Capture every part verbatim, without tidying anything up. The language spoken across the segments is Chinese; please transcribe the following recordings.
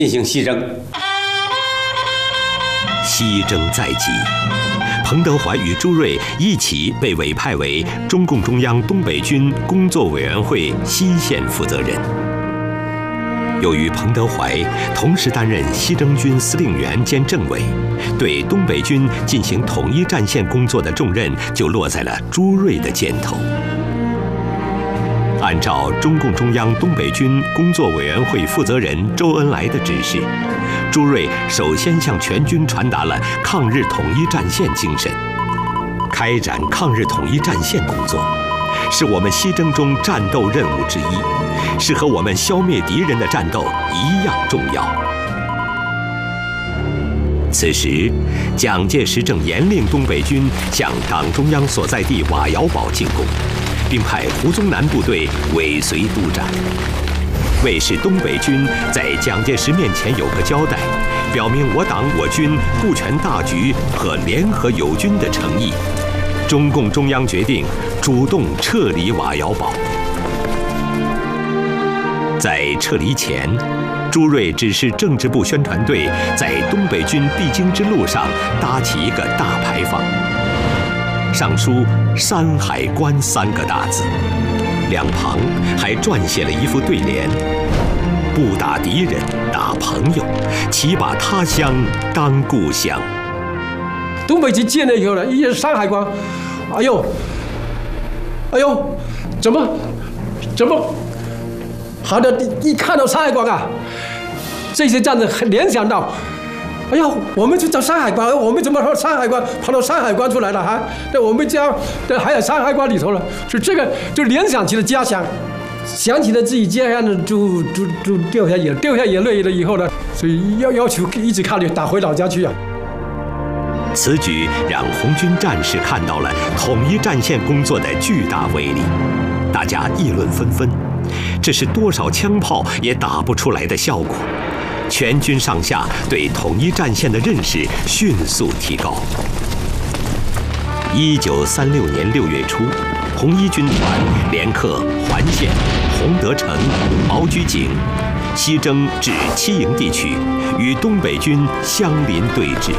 进行西征。 西征在即，彭德怀与朱瑞一起被委派为中共中央东北军工作委员会西线负责人。由于彭德怀同时担任西征军司令员兼政委，对东北军进行统一战线工作的重任就落在了朱瑞的肩头。按照中共中央东北军工作委员会负责人周恩来的指示，朱瑞首先向全军传达了抗日统一战线精神。开展抗日统一战线工作，是我们西征中战斗任务之一，是和我们消灭敌人的战斗一样重要。此时，蒋介石正严令东北军向党中央所在地瓦窑堡进攻，并派胡宗南部队尾随督战。为使东北军在蒋介石面前有个交代，表明我党我军顾全大局和联合友军的诚意，中共中央决定主动撤离瓦窑堡。在撤离前，朱瑞指示政治部宣传队在东北军必经之路上搭起一个大牌坊，上书“山海关”三个大字，两旁还撰写了一副对联：不打敌人，打朋友，岂把他乡当故乡。 东北军进来以后呢，一是山海关，哎呦，哎呦，怎么，怎么，好的，一看到山海关啊，这些战士联想到，哎呀，我们去找山海关，我们怎么说山海关跑到山海关出来了？还在我们家的还有山海关里头了，是这个就联想起了家乡。想起了自己家乡的，就就就掉下眼掉下眼泪了。以后呢，所以要要求一直看着打回老家去啊。 此举让红军战士看到了统一战线工作的巨大威力，大家议论纷纷。这是多少枪炮也打不出来的效果。全军上下对统一战线的认识迅速提高。一九三六年六月初，红一军团连克环县、洪德城、毛居井，西征至七营地区，与东北军相邻对峙。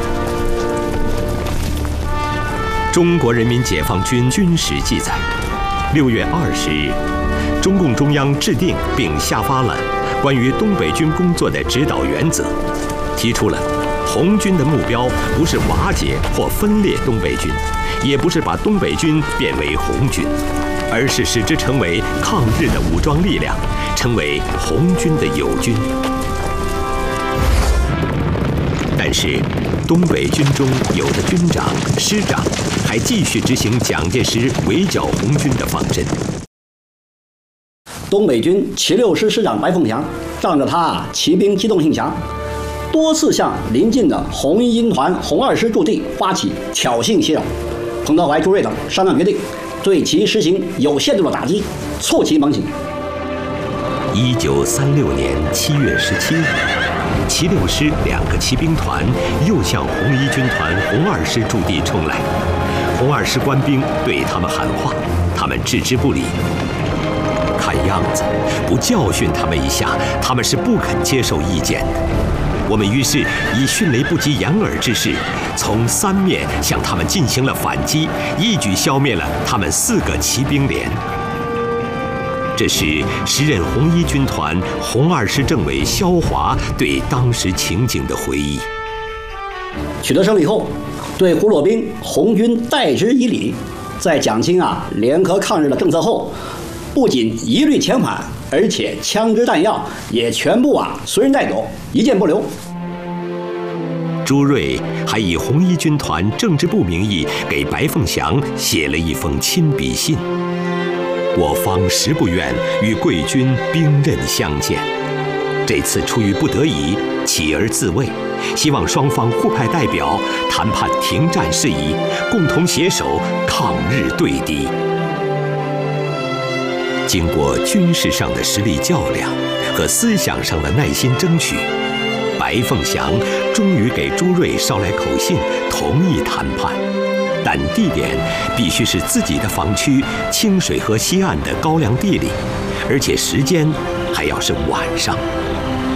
中国人民解放军军史记载，六月二十日，中共中央制定并下发了关于东北军工作的指导原则，提出了红军的目标不是瓦解或分裂东北军，也不是把东北军变为红军，而是使之成为抗日的武装力量，成为红军的友军。但是，东北军中有的军长、师长还继续执行蒋介石围剿红军的方针。 东北军七六师师长白凤祥仗着他骑兵机动性强，多次向邻近的红一军团红二师驻地发起挑衅袭扰。彭德怀、朱瑞等商量决定，对其实行有限度的打击，促其猛醒。 一九三六年七月十七日，七六师两个骑兵团又向红一军团红二师驻地冲来，红二师官兵对他们喊话，他们置之不理。看样子，不教训他们一下，他们是不肯接受意见的。我们于是以迅雷不及掩耳之势，从三面向他们进行了反击，一举消灭了他们四个骑兵连。这是时任红一军团红二师政委萧华对当时情景的回忆。 取得胜利后，对胡洛宾红军代之以礼，在蒋清啊联合抗日的政策后，不仅一律遣返，而且枪支弹药也全部啊随人带走，一件不留。 朱瑞还以红一军团政治部名义给白凤祥写了一封亲笔信：我方实不愿与贵军兵刃相见，这次出于不得已，起而自卫，希望双方互派代表谈判停战事宜，共同携手抗日对敌。经过军事上的实力较量和思想上的耐心争取，白凤祥终于给朱瑞捎来口信，同意谈判，但地点必须是自己的防区清水河西岸的高粱地里，而且时间还要是晚上。